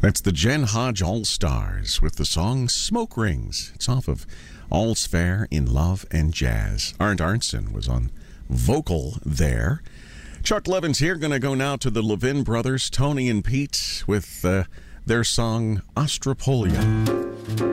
That's the Jen Hodge All-Stars with the song Smoke Rings. It's off of All's Fair in Love and Jazz. Arndt Arntzen was on vocal there. Chuck Levin's here. Going to go now to the Levin brothers, Tony and Pete, with their song Ostropolia.